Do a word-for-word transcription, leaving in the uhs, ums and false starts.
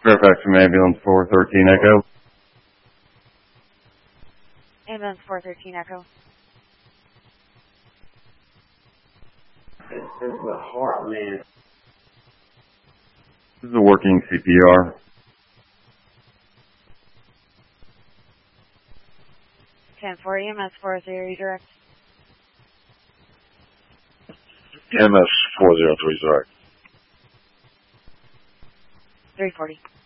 Fairfax from ambulance four thirteen Echo. Ambulance four thirteen Echo. It's the heart, man. This is a working C P R. ten four E M S four zero redirect. E M S four zero three direct. three forty.